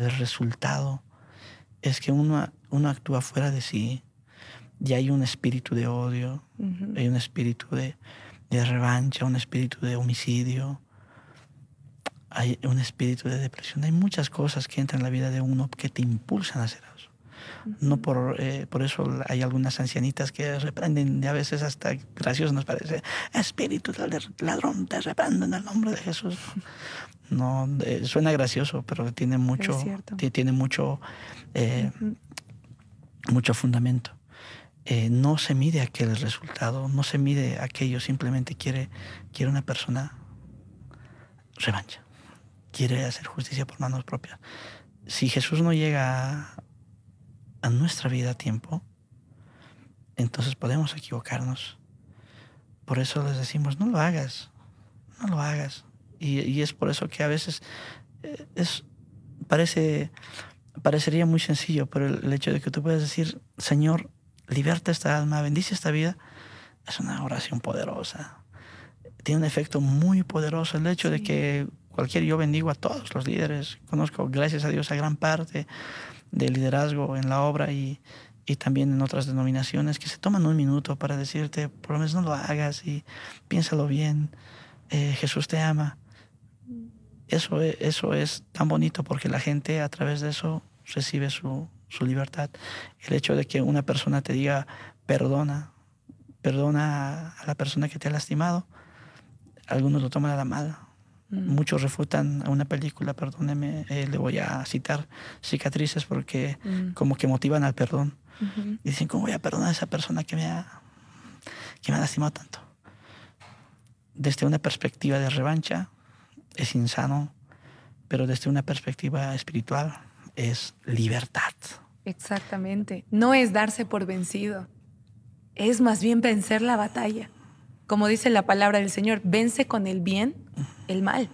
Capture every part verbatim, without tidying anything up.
el resultado es que uno, uno actúa fuera de sí y hay un espíritu de odio, uh-huh. hay un espíritu de, de revancha, un espíritu de homicidio, hay un espíritu de depresión. Hay muchas cosas que entran en la vida de uno que te impulsan a hacer eso. Uh-huh. No por, eh, por eso hay algunas ancianitas que reprenden, y a veces hasta gracioso nos parece, espíritu del ladrón, te reprendo en el nombre de Jesús. No, eh, suena gracioso, pero tiene mucho, t- tiene mucho, eh, uh-huh. mucho fundamento. Eh, no se mide aquel resultado, no se mide aquello, simplemente quiere, quiere una persona revancha, quiere hacer justicia por manos propias. Si Jesús no llega a, a nuestra vida a tiempo, entonces podemos equivocarnos. Por eso les decimos, no lo hagas, no lo hagas. Y, y es por eso que a veces eh, es, parece, parecería muy sencillo, pero el, el hecho de que tú puedas decir, Señor, liberta esta alma, bendice esta vida, es una oración poderosa. Tiene un efecto muy poderoso. El hecho sí. de que cualquier, yo bendigo a todos los líderes. Conozco, gracias a Dios, a gran parte del liderazgo en la obra y, y también en otras denominaciones que se toman un minuto para decirte, por lo menos no lo hagas y piénsalo bien. Eh, Jesús te ama. Eso, eso es tan bonito porque la gente a través de eso recibe su, su libertad. El hecho de que una persona te diga perdona, perdona a la persona que te ha lastimado, algunos lo toman a la mala. Mm. Muchos refutan a una película, perdóneme, eh, le voy a citar Cicatrices porque mm. como que motivan al perdón. Uh-huh. Y dicen, ¿cómo voy a perdonar a esa persona que me ha, que me ha lastimado tanto? Desde una perspectiva de revancha es insano, pero desde una perspectiva espiritual es libertad. Exactamente. No es darse por vencido, es más bien vencer la batalla. Como dice la palabra del Señor, vence con el bien el mal.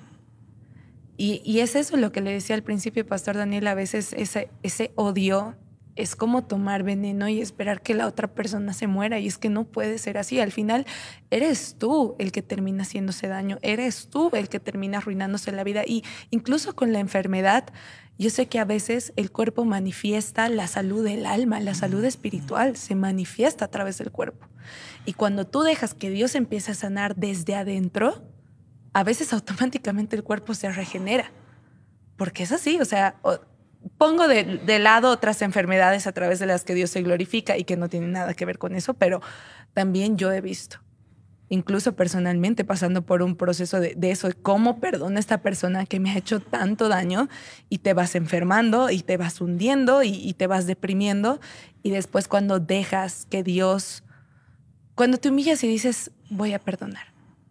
Y, y es eso lo que le decía al principio, Pastor Daniel, a veces ese, ese odio es como tomar veneno y esperar que la otra persona se muera, y es que no puede ser así. Al final eres tú el que termina haciéndose daño, eres tú el que termina arruinándose la vida. Y incluso con la enfermedad, yo sé que a veces el cuerpo manifiesta la salud del alma, la salud espiritual se manifiesta a través del cuerpo. Y cuando tú dejas que Dios empiece a sanar desde adentro, a veces automáticamente el cuerpo se regenera. Porque es así, o sea, pongo de, de lado otras enfermedades a través de las que Dios se glorifica y que no tienen nada que ver con eso, pero también yo he visto, incluso personalmente, pasando por un proceso de, de eso, de cómo perdona a esta persona que me ha hecho tanto daño, y te vas enfermando y te vas hundiendo y, y te vas deprimiendo, y después cuando dejas que Dios, cuando te humillas y dices, voy a perdonar,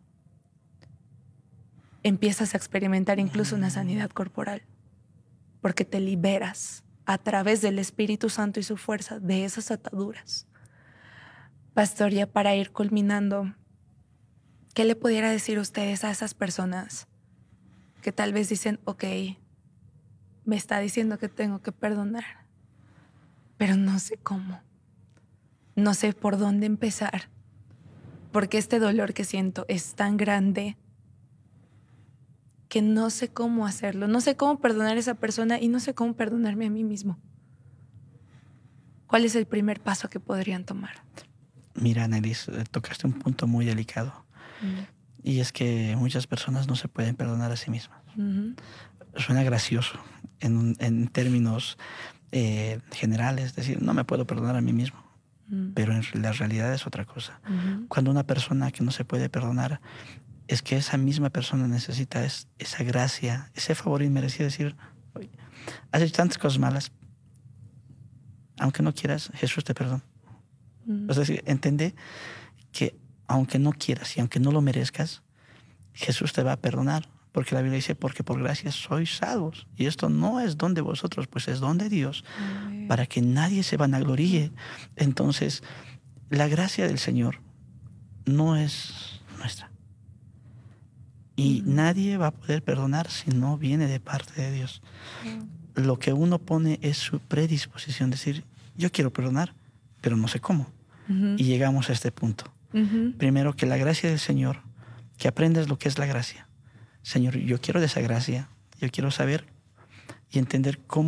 empiezas a experimentar incluso una sanidad corporal, porque te liberas a través del Espíritu Santo y su fuerza de esas ataduras. Pastor, ya para ir culminando, ¿qué le pudiera decir a ustedes a esas personas que tal vez dicen, ok, me está diciendo que tengo que perdonar, pero no sé cómo, no sé por dónde empezar, porque este dolor que siento es tan grande que no sé cómo hacerlo, no sé cómo perdonar a esa persona y no sé cómo perdonarme a mí mismo? ¿Cuál es el primer paso que podrían tomar? Mira, Annelies, tocaste un punto muy delicado. Mm. Y es que muchas personas no se pueden perdonar a sí mismas. Uh-huh. Suena gracioso en, en términos eh, generales, es decir, no me puedo perdonar a mí mismo. Uh-huh. Pero en la realidad es otra cosa. Uh-huh. Cuando una persona que no se puede perdonar, es que esa misma persona necesita es, esa gracia, ese favor inmerecido, decir, has hecho tantas cosas malas, aunque no quieras, Jesús te perdona. Mm. Es decir, entiende que aunque no quieras y aunque no lo merezcas, Jesús te va a perdonar, porque la Biblia dice, porque por gracia sois salvos, y esto no es don de vosotros, pues es don de Dios. Amén. Para que nadie se vanagloríe. Entonces, la gracia del Señor no es nuestra. Y mm. nadie va a poder perdonar si no viene de parte de Dios. Mm. Lo que uno pone es su predisposición, decir, yo quiero perdonar, pero no sé cómo. Uh-huh. Y llegamos a este punto. Uh-huh. Primero, que la gracia del Señor, que aprendas lo que es la gracia. Señor, yo quiero de esa gracia, yo quiero saber y entender cómo